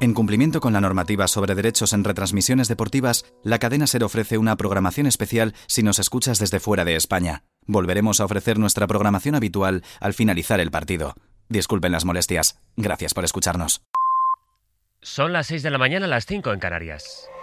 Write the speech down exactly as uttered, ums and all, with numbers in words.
En cumplimiento con la normativa sobre derechos en retransmisiones deportivas, la cadena SER ofrece una programación especial si nos escuchas desde fuera de España. Volveremos a ofrecer nuestra programación habitual al finalizar el partido. Disculpen las molestias. Gracias por escucharnos. Son las seis de la mañana, las cinco en Canarias.